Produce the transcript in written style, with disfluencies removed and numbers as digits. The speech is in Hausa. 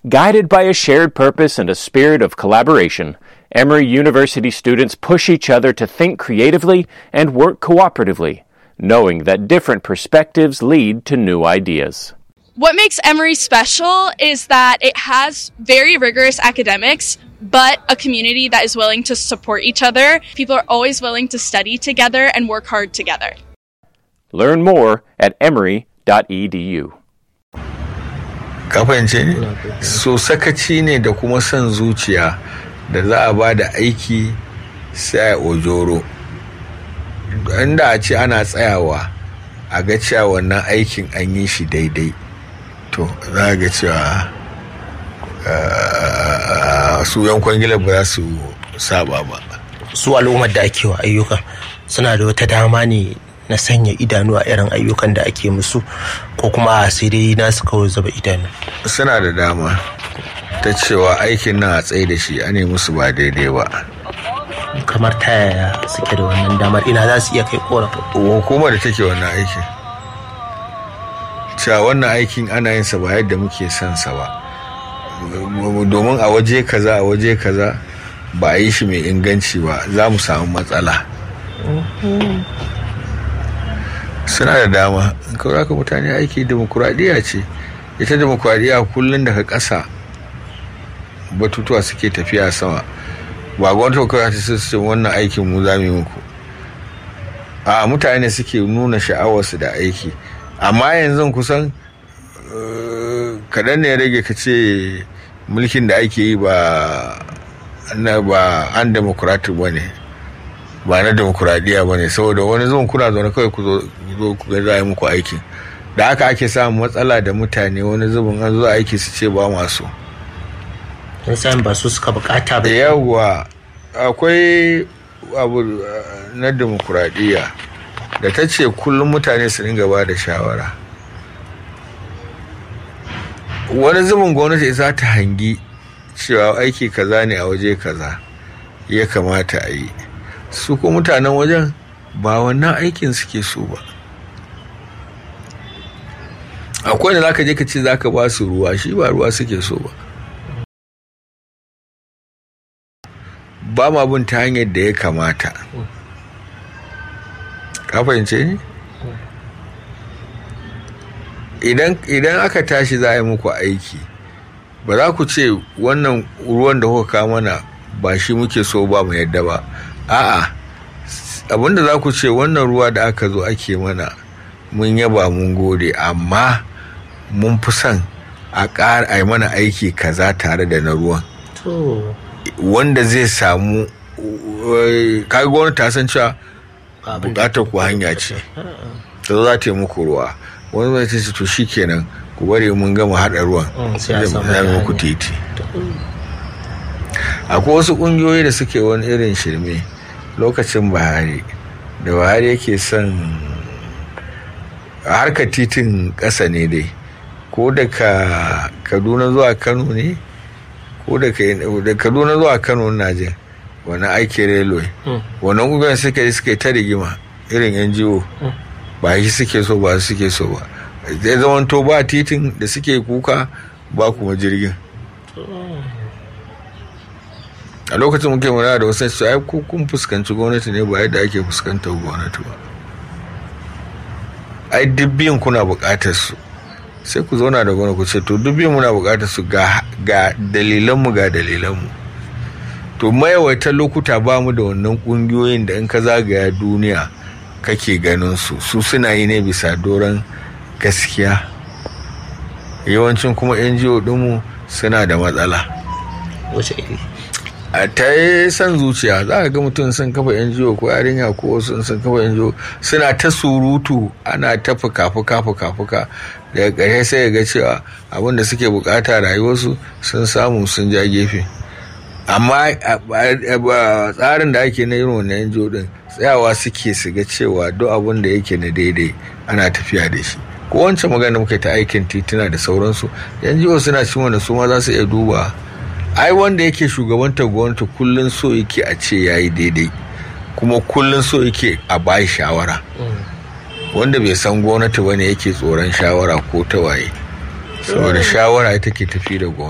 Guided by a shared purpose and a spirit of collaboration, Emory University students push each other to think creatively and work cooperatively, knowing that different perspectives lead to new ideas. What makes Emory special is that it has very rigorous academics, but a community that is willing to support each other. People are always willing to study together and work hard together. Learn more at emory.edu. Ka fahimce ni? So sakaci ne da kuma son zuciya da za a ba da aiki sai a ojoro. Inda a ce ana tsayawa a ga cewa wannan aikin an yi shi daidai, to za a ga cewa su yan kwangila ba za su saba ba. Su al'ummar da ake wa ayyukan suna da wata dama ne na sanya idanu a irin ayyukan da ake musu, ko kuma sai dai nasu kawai zaba idanu? Suna da dama ta cewa aikin na a tsaye da shi a ne musu ba daidai ba. Kamar ta yaya suke da wannan damar? Ina za su iya kai korafin? Hukumar da take wannan aikin cewa wannan aikin ana yin sa ba yadda muke son sa ba, domin a waje kaza ba a yi shi mai inganci ba, za mu samu matsala. Suna da dama. In kawai ka mutane aiki, demokuraɗiyya ce. Ita demokuraɗiyya kullum daga ƙasa batutuwa suke tafiya sama. Ba gwamnati kawai ta ce wannan aikin mu za mu yi muku. A mutane suke nuna sha'awarsu da aiki. Amma yanzu kusan kaɗan ne ya rage ka ce mulkin da ake yi ba an demokuratik ba ne, ba na demokuraɗiyya ba ne, saboda wani zuwan kuna zaune kawai ku zo ku ga za a yi muku aiki. Da haka ake samun matsala da mutane, wani zubin an zo aiki su ce ba masu. Don sa'in ba su suka bukata ba. Yawwa, akwai abu na demokuraɗiyya da ta ce kullum mutane su dinga ba da shawara. Wani zubin gwamnati za ta hangi cewa aiki kaza ne a waje kaza ya kamata a yi, su ko mutanen wajen ba wannan aikin suke so ba. Akwai da zaka je ka ce zaka ba su ruwa, shi ba ruwa suke so ba. Ba ma bin ta hanyar da ya kamata. Ka fahimce ni? Idan aka tashi za a yi muku aiki, ba za ku ce wannan ruwan da kuka kawo mana ba shi muke so ba mu yadda ba. A'a, abinda za ku ce wannan ruwa da aka zo ake mana mun yaba mun gode, amma mun fi son a ƙara a yi mana aiki kaza tare da na ruwan. Wanda zai samu kaga gwamnati ta san cewa bukatar ku hanya ce, ta za ta yi muku ruwa. Wani mai ce to shi kenan ku bari mun gama haɗa ruwan sai mu muku titi. Akwai wasu ƙungiyoyi da suke wani irin shirme lokacin Buhari, da Buhari yake son harkar titin ƙasa ne dai, ko daga Kaduna zuwa Kano ne, ko da Kaduna zuwa Kano na jin wani aiki railway. Wannan ƙungiyar suka yi ta rigima irin NGO, ba shi suke so ba suke so ba. Zai zamanto ba titin da suke kuka ba kuma jirgin. A lokacin muke muna da wasu su ai kun fuskanci gwamnati ne ba yadda ake fuskantar gwamnati ba. Ai dubbin kuna buƙatar su, sai ku zauna da gwamnati ku ce to dubbin muna buƙatar su ga dalilanmu ga dalilanmu. To mayawaitar lokuta ba mu da wannan ƙungiyoyin da in ka zagaya duniya kake ganin su suna yi ne bisa doron gaskiya. Yawancin kuma NGO ɗinmu suna da matsala. Wace iri? A ta yi son zuciya, za ka ga mutum sun kafa NGO ko yarinya ko wasu sun kafa NGO suna ta surutu, ana ta fuka-fuka daga ƙarshe sai ga cewa abin da suke bukata rayuwarsu sun samu sun ja gefe. Amma tsarin da ake na irin wannan NGO din tsayawa suke su ga cewa duk abin da yake na daidai ana tafiya da shi. Ko wancan magana muka ta aikin tituna da sauransu, NGO suna cin wanda su ma za su iya duba. Ai wanda yake shugabantar gwamnati kullun so yake a ce yayi daidai, kuma kullun so yake a bai shawara. Wanda bai san gwamnati bane yake tsoron shawara ko ta waye, saboda shawara ita ke tafi da gwamnati.